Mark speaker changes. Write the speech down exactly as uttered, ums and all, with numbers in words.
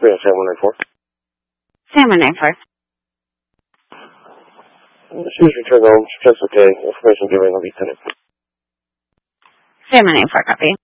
Speaker 1: Yeah, Sam one nine four.
Speaker 2: Sam one nine four.
Speaker 1: She's returned home. She checks okay. Information given will be sent.
Speaker 2: Sam one nine four, copy.